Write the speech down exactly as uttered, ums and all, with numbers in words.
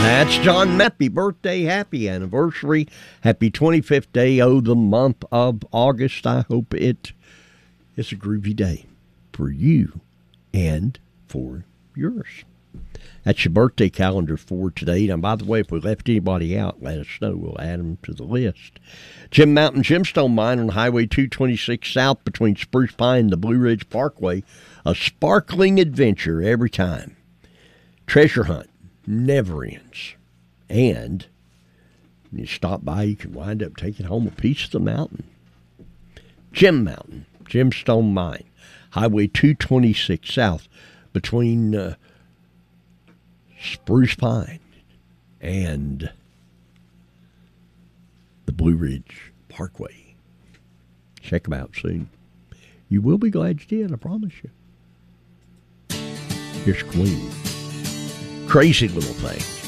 That's John. Happy birthday, happy anniversary, happy twenty-fifth day of the month of August. I hope it is a groovy day for you and for yours. That's your birthday calendar for today. And by the way, if we left anybody out, let us know. We'll add them to the list. Jim Mountain Gemstone Mine on Highway two twenty-six South between Spruce Pine and the Blue Ridge Parkway. A sparkling adventure every time. Treasure hunt never ends. And when you stop by, you can wind up taking home a piece of the mountain. Jim Mountain Gemstone Mine, Highway two twenty-six South between uh, Spruce Pine and the Blue Ridge Parkway. Check them out soon. You will be glad you did, I promise you. Here's Queen. Crazy Little Thing.